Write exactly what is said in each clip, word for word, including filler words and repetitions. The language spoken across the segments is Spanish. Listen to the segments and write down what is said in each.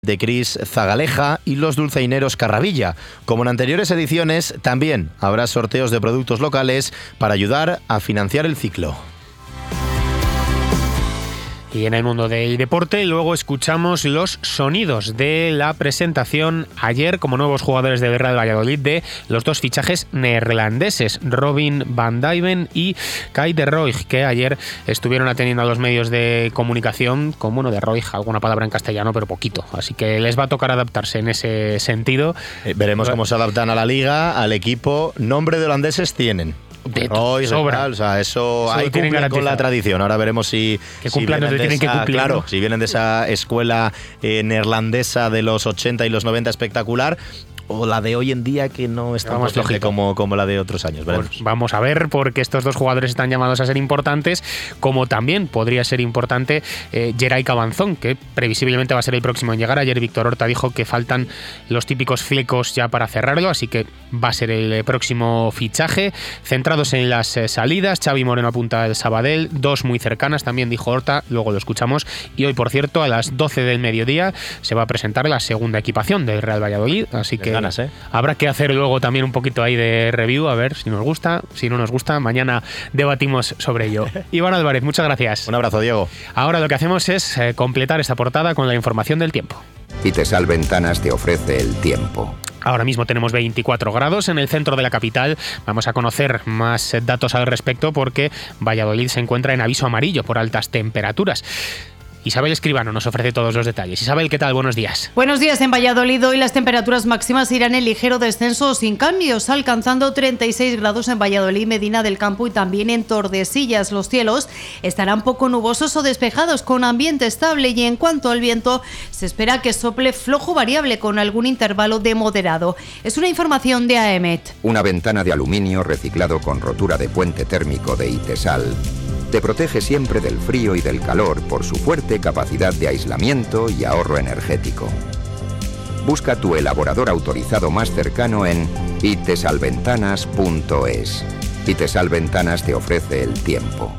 de Cris Zagaleja y los dulceineros Carravilla. Como en anteriores ediciones, también habrá sorteos de productos locales para ayudar a financiar el ciclo. Y en el mundo del deporte, luego escuchamos los sonidos de la presentación ayer como nuevos jugadores del Real Valladolid de los dos fichajes neerlandeses, Robin van Dijven y Kai de Rooij, que ayer estuvieron atendiendo a los medios de comunicación con, bueno, de Rooij, alguna palabra en castellano, pero poquito. Así que les va a tocar adaptarse en ese sentido. Eh, veremos cómo se adaptan a la liga, al equipo. Nombre de holandeses tienen. De Roy, sobra. O sea, eso, eso ahí cumplen con la tradición. Ahora veremos si, que si cumplan vienen donde de tienen esa, que cumplir, claro, ¿no? si vienen de esa escuela eh, neerlandesa de los ochenta y los noventa espectacular, o la de hoy en día que no es tan Vamos, potente como, como la de otros años. Veremos. Pues vamos a ver, porque estos dos jugadores están llamados a ser importantes, como también podría ser importante eh, Geray Cabanzón, que previsiblemente va a ser el próximo en llegar. Ayer Víctor Horta dijo que faltan los típicos flecos ya para cerrarlo, así que va a ser el próximo fichaje. Centrados en las eh, salidas, Xavi Moreno apunta al Sabadell, dos muy cercanas, también dijo Horta, luego lo escuchamos. Y hoy, por cierto, a las doce del mediodía se va a presentar la segunda equipación del Real Valladolid, así que ganas, ¿eh? Habrá que hacer luego también un poquito ahí de review, a ver si nos gusta, si no nos gusta, mañana debatimos sobre ello. Iván Álvarez, muchas gracias. Un abrazo, Diego. Ahora lo que hacemos es eh, completar esta portada con la información del tiempo. Itesal Ventanas te ofrece el tiempo. Ahora mismo tenemos veinticuatro grados en el centro de la capital. Vamos a conocer más datos al respecto porque Valladolid se encuentra en aviso amarillo por altas temperaturas. Isabel Escribano nos ofrece todos los detalles. Isabel, ¿qué tal? Buenos días. Buenos días. En Valladolid hoy las temperaturas máximas irán en ligero descenso o sin cambios, alcanzando treinta y seis grados en Valladolid, Medina del Campo y también en Tordesillas. Los cielos estarán poco nubosos o despejados con ambiente estable y en cuanto al viento se espera que sople flojo variable con algún intervalo de moderado. Es una información de A E M E T. Una ventana de aluminio reciclado con rotura de puente térmico de Itesal te protege siempre del frío y del calor por su fuerte capacidad de aislamiento y ahorro energético. Busca tu elaborador autorizado más cercano en itesalventanas punto es. Itesal Ventanas te ofrece el tiempo.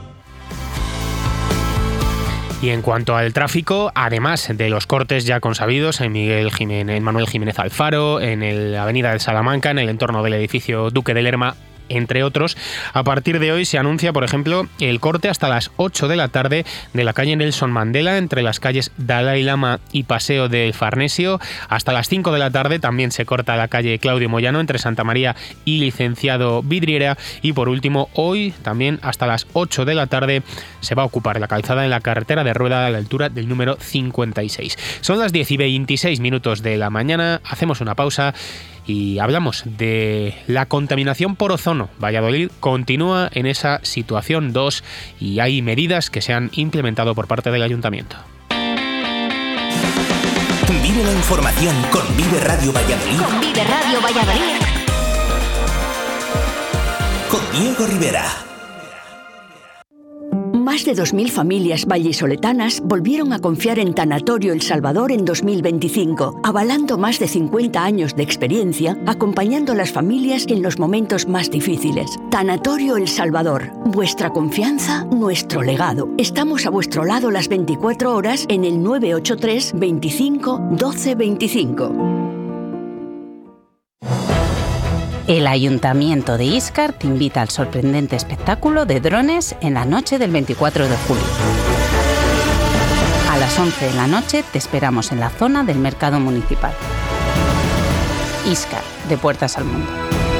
Y en cuanto al tráfico, además de los cortes ya consabidos en Miguel Jiménez, en Manuel Jiménez Alfaro, en la avenida de Salamanca, en el entorno del edificio Duque de Lerma, entre otros, a partir de hoy se anuncia, por ejemplo, el corte hasta las ocho de la tarde de la calle Nelson Mandela entre las calles Dalai Lama y Paseo del Farnesio. Hasta las cinco de la tarde también se corta la calle Claudio Moyano entre Santa María y Licenciado Vidriera. Y por último, hoy también hasta las ocho de la tarde se va a ocupar la calzada en la carretera de Rueda a la altura del número cincuenta y seis. Son las diez y veintiséis minutos de la mañana, hacemos una pausa y hablamos de la contaminación por ozono. Valladolid continúa en esa situación dos y hay medidas que se han implementado por parte del ayuntamiento. Vive la información con Vive Radio Valladolid. Con Vive Radio Valladolid. Con Diego Rivera. Más de dos mil familias vallisoletanas volvieron a confiar en Tanatorio El Salvador en dos mil veinticinco, avalando más de cincuenta años de experiencia, acompañando a las familias en los momentos más difíciles. Tanatorio El Salvador, vuestra confianza, nuestro legado. Estamos a vuestro lado las veinticuatro horas en el nueve ocho tres, veinticinco, doce veinticinco. El Ayuntamiento de Íscar te invita al sorprendente espectáculo de drones en la noche del veinticuatro de julio. A las once de la noche te esperamos en la zona del mercado municipal. Íscar, de puertas al mundo.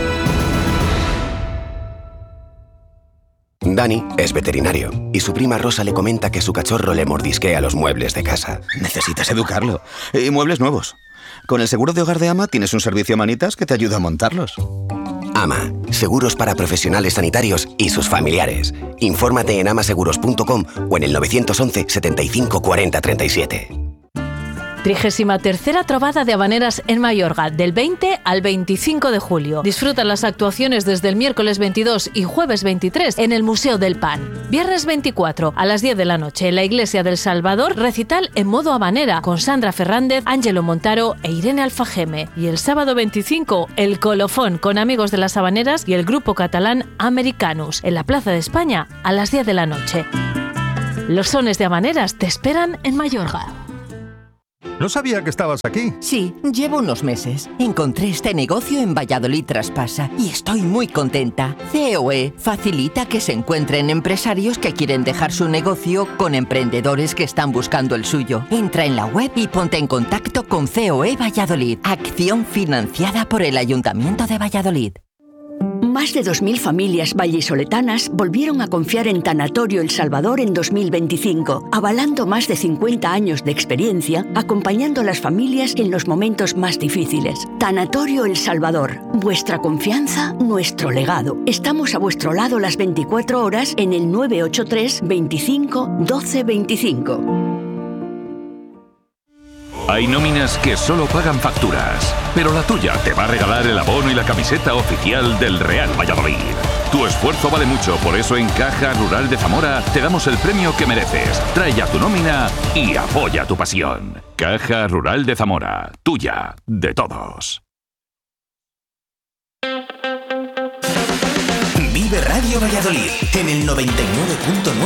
Dani es veterinario y su prima Rosa le comenta que su cachorro le mordisquea los muebles de casa. Necesitas educarlo. Y muebles nuevos. Con el seguro de hogar de AMA tienes un servicio a manitas que te ayuda a montarlos. AMA, seguros para profesionales sanitarios y sus familiares. Infórmate en amaseguros punto com o en el nueve once, setenta y cinco, cuarenta, treinta y siete. Trigésima tercera Trovada de Habaneras en Mayorga, del veinte al veinticinco de julio. Disfruta las actuaciones desde el miércoles veintidós y jueves veintitrés en el Museo del Pan. Viernes veinticuatro a las diez de la noche en la Iglesia del Salvador, recital en modo habanera con Sandra Fernández, Ángelo Montaro e Irene Alfajeme. Y el sábado veinticinco, el colofón con amigos de las habaneras y el grupo catalán Americanus en la Plaza de España a las diez de la noche. Los sones de habaneras te esperan en Mayorga. No sabía que estabas aquí. Sí, llevo unos meses. Encontré este negocio en Valladolid Traspasa y estoy muy contenta. C O E facilita que se encuentren empresarios que quieren dejar su negocio con emprendedores que están buscando el suyo. Entra en la web y ponte en contacto con C O E Valladolid. Acción financiada por el Ayuntamiento de Valladolid. Más de dos mil familias vallisoletanas volvieron a confiar en Tanatorio El Salvador en dos mil veinticinco, avalando más de cincuenta años de experiencia, acompañando a las familias en los momentos más difíciles. Tanatorio El Salvador, vuestra confianza, nuestro legado. Estamos a vuestro lado las veinticuatro horas en el nueve ocho tres, veinticinco, doce veinticinco. Hay nóminas que solo pagan facturas, pero la tuya te va a regalar el abono y la camiseta oficial del Real Valladolid. Tu esfuerzo vale mucho, por eso en Caja Rural de Zamora te damos el premio que mereces. Trae ya tu nómina y apoya tu pasión. Caja Rural de Zamora, tuya, de todos. Vive Radio Valladolid en el noventa y nueve punto nueve.